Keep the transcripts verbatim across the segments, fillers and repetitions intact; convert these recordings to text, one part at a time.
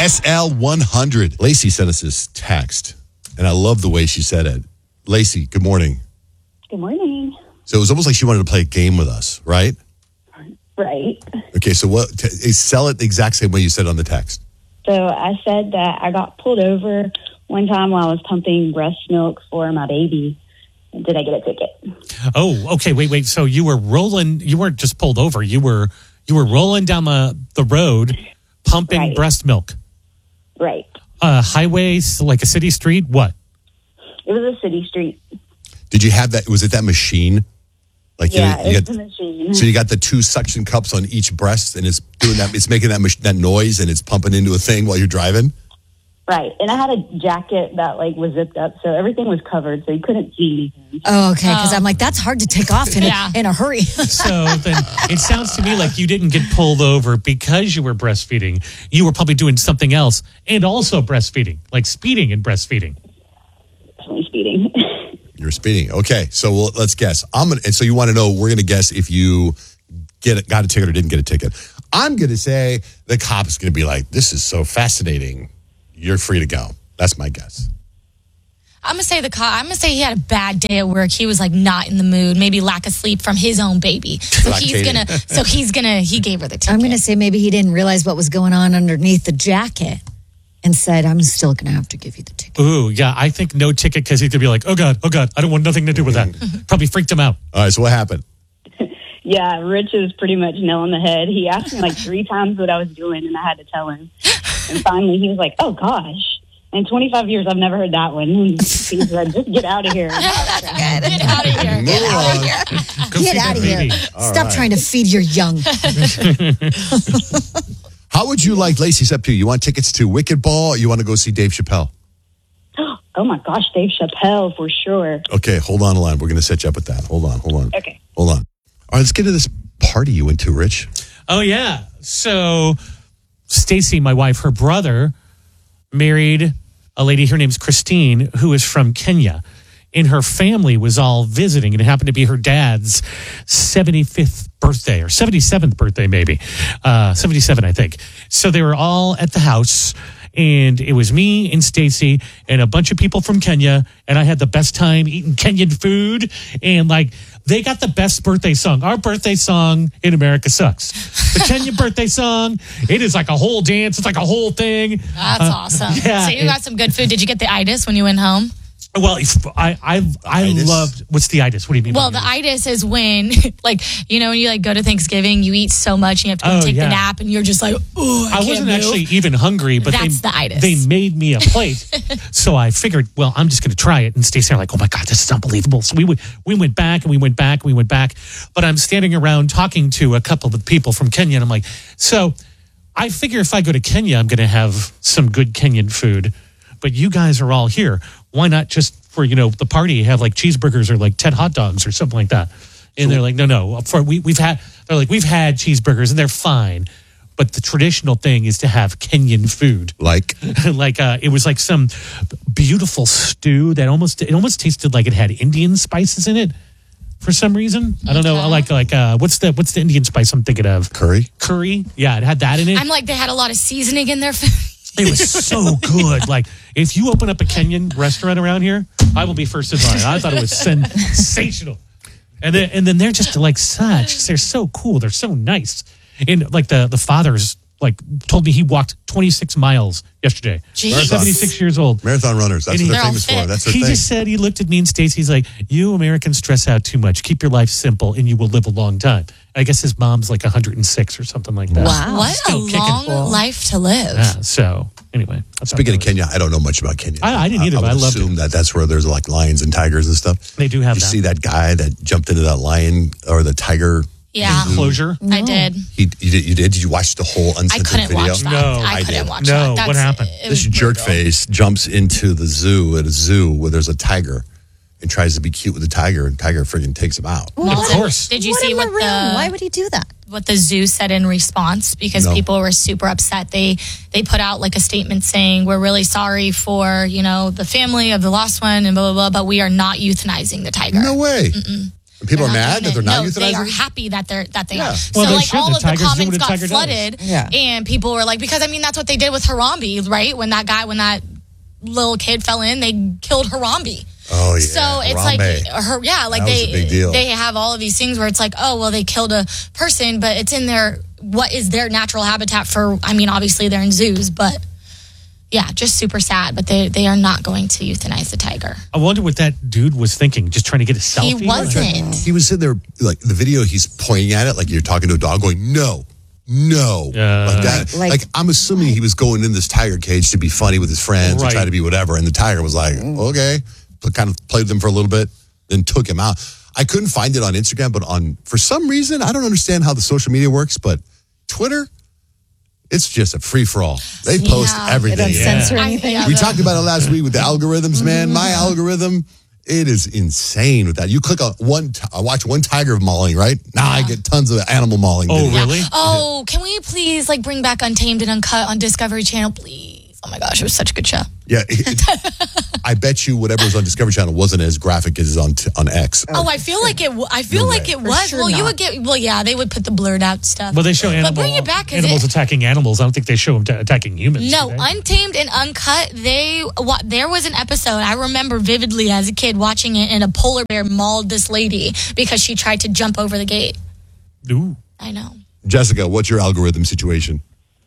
S L one hundred. Lacey sent us this text, and I love the way she said it. Lacey, good morning. Good morning. So it was almost like she wanted to play a game with us, right? Right. Okay, so what? T- sell it the exact same way you said on the text. So I said that I got pulled over one time while I was pumping breast milk for my baby. Did I get a ticket? Oh, okay. Wait, wait. So you were rolling. You weren't just pulled over. You were you were rolling down the, the road, pumping Right. breast milk. Right. Uh, highways, like a city street. What? It was a city street. Did you have that? Was it that machine? Like Yeah, you, you it's got, a machine. So you got the two suction cups on each breast, and it's doing that. It's making that mach- that noise, and it's pumping into a thing while you're driving. Right. And I had a jacket that like was zipped up, so everything was covered, so you couldn't see anything. Oh, okay. Because Oh. I'm like, that's hard to take off in, Yeah. a, in a hurry. So then it sounds to me like you didn't get pulled over because you were breastfeeding. You were probably doing something else and also breastfeeding, like speeding and breastfeeding. Definitely speeding. You're speeding. Okay, so well, let's guess. I'm gonna. And so you want to know? We're gonna guess if you get it, got a ticket or didn't get a ticket. I'm gonna say the cop is gonna be like, "This is so fascinating. You're free to go." That's my guess. I'm gonna say the cop. I'm gonna say he had a bad day at work. He was like not in the mood. Maybe lack of sleep from his own baby. So he's Lactating. gonna. So he's gonna. He gave her the ticket. I'm going to say maybe he didn't realize what was going on underneath the jacket and said, I'm still going to have to give you the ticket. Ooh, yeah. I think no ticket because he could be like, oh, God, oh, God, I don't want nothing to do with that. Probably freaked him out. All right. So what happened? Yeah, Rich is pretty much nail on the head. He asked me like three times what I was doing, and I had to tell him. And finally, he was like, "Oh gosh." In twenty-five years, I've never heard that one. He's like, "Just get out of here." Get out of here. Get out of here. Go Get feed out that of here. baby. Stop trying to feed your young. How would you like, Lacey? It's up to you. You want tickets to Wicked Ball, or you want to go see Dave Chappelle? Oh my gosh, Dave Chappelle for sure. Okay, hold on a line. We're going to set you up with that. Hold on, hold on. Okay. Hold on. All right, let's get to this party you went to, Rich. Oh, yeah. So Stacy, my wife, her brother married a lady, her name's Christine, who is from Kenya. And her family was all visiting. And it happened to be her dad's seventy-fifth birthday or seventy-seventh birthday, maybe. Uh, seventy-seven, I think. So they were all at the house. And it was me and Stacy and a bunch of people from Kenya. And I had the best time eating Kenyan food. And like, they got the best birthday song. Our birthday song in America sucks. The Kenya birthday song, it is like a whole dance. It's like a whole thing. That's Uh, awesome. yeah, so you it- got some good food. Did you get the itis when you went home? Well, if I I I Itis? loved. What's the itis? What do you mean? Well, by the itis is when, like, you know, when you like go to Thanksgiving, you eat so much, and you have to go Oh, take yeah. the nap, and you're just like, oh, I, I can't wasn't move. actually even hungry, but That's they, the itis. they made me a plate. So I figured, well, I'm just going to try it. And Stacey and I were like, oh my God, this is unbelievable. So we, went- we went back and we went back and we went back. But I'm standing around talking to a couple of people from Kenya. And I'm like, so I figure if I go to Kenya, I'm going to have some good Kenyan food. But you guys are all here. Why not just for, you know, the party have like cheeseburgers or like ten hot dogs or something like that? And they're like, no, no. For we, we've had, they're like, we've had cheeseburgers and they're fine. But the traditional thing is to have Kenyan food. Like, like uh, it was like some beautiful stew that almost it almost tasted like it had Indian spices in it for some reason. I don't know. Okay. Like like uh, what's the what's the Indian spice I'm thinking of? curry? Curry. Yeah, it had that in it. I'm like, they had a lot of seasoning in their food. It was so good. Like if you open up a Kenyan restaurant around here, I will be first in line. I thought it was sensational. And then and then they're just like such. They're so cool. They're so nice. And like the the father's like told me he walked twenty-six miles yesterday. Jeez. seventy-six years old. Marathon runners. That's And what he- they're They're all famous for. fit. That's their He thing. just said, he looked at me and Stacey, he's like, you Americans stress out too much. Keep your life simple and you will live a long time. I guess his mom's like one hundred six or something like that. Wow. What a Still kicking. long life to live. Yeah, so anyway. that's how Speaking it of goes. Kenya, I don't know much about Kenya. I- I didn't either, I, but I would loved assume that that's where there's like lions and tigers and stuff. They do have You that. see that guy that jumped into that lion or the tiger? Yeah, Closure? I did. He, you did? You did? Did you watch the whole I uncensored couldn't video? watch that. No, I, I couldn't did. watch No, that. what happened? It This was jerk brutal. face jumps into the zoo at a zoo where there's a tiger and tries to be cute with the tiger, and tiger friggin' takes him out. Well, Of what- course. Did you what see a what maroon. the Why would he do that? what the zoo said in response? Because No. people were super upset. They they put out like a statement saying, we're really sorry for, you know, the family of the lost one and blah blah blah, but we are not euthanizing the tiger. No way. People they're are not mad doing that it. they're not no, they euthanizing? are happy that they're that they Yeah. are. Well, so they like should. all The of the tigers do comments what a got tiger does. flooded, Yeah. and people were like, because I mean that's what they did with Harambe, right? When that guy, when that little kid fell in, they killed Harambe. Oh, yeah. So it's Harambe. like her, yeah, like That was they a big deal. they have all of these things where it's like, oh well, they killed a person, but it's in their what is their natural habitat for? I mean, obviously they're in zoos, but yeah, just super sad. But they they are not going to euthanize the tiger. I wonder what that dude was thinking, just trying to get a selfie. He wasn't. He was sitting there, like the video, he's pointing at it like you're talking to a dog, going, no, no. Uh, like that. Like, Like- I'm assuming he was going in this tiger cage to be funny with his friends Right. and try to be whatever. And the tiger was like, okay, kind of played with them for a little bit, then took him out. I couldn't find it on Instagram, but on, for some reason, I don't understand how the social media works, but Twitter, it's just a free for all. They post Yeah. They everything. don't censor I- anything. yeah. We talked about it last week with the algorithms, man. My algorithm, it is insane with that. You click on one, t- I watch one tiger mauling, right? Now I get tons of animal mauling. Oh, videos. really? Oh, can we please like bring back Untamed and Uncut on Discovery Channel, please? Oh my gosh, it was such a good show. Yeah. it- I bet you whatever was on Discovery Channel wasn't as graphic as on t- on X. Oh, I feel like it. w- I feel No like way. it was. sure well, you not. would get. Well, yeah, they would put the blurred out stuff. Well, they show animal, But bring it back. 'cause animals it- attacking animals. I don't think they show them t- attacking humans. No, do they? Untamed and Uncut. They what? There was an episode I remember vividly as a kid watching it, and a polar bear mauled this lady because she tried to jump over the gate. Ooh. I know. Jessica, what's your algorithm situation?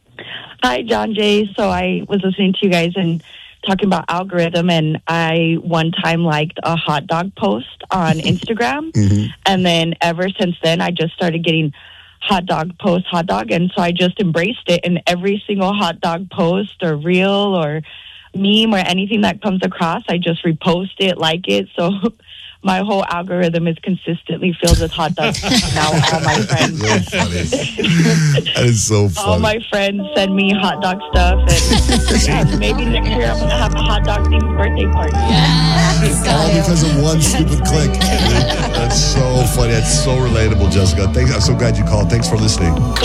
Hi, John Jay. So I was listening to you guys and talking about algorithm, and I one time liked a hot dog post on Instagram, and then ever since then, I just started getting hot dog post, hot dog, and so I just embraced it. And every single hot dog post or reel or meme or anything that comes across, I just repost it, like it. So my whole algorithm is consistently filled with hot dogs. Now all my friends. So funny. That is so funny. All my friends send me hot dog stuff, and yeah, maybe next year I'm gonna have a hot dog themed birthday party. All because of one stupid click. That's so funny. That's so relatable, Jessica. Thanks. I'm so glad you called. Thanks for listening.